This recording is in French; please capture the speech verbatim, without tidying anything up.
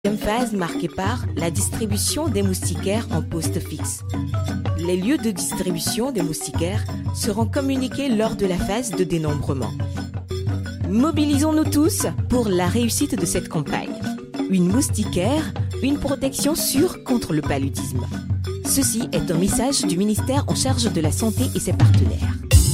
Deuxième phase marquée par la distribution des moustiquaires en poste fixe. Les lieux de distribution des moustiquaires seront communiqués lors de la phase de dénombrement. Mobilisons-nous tous pour la réussite de cette campagne. Une moustiquaire, une protection sûre contre le paludisme. Ceci est un message du ministère en charge de la Santé et ses partenaires.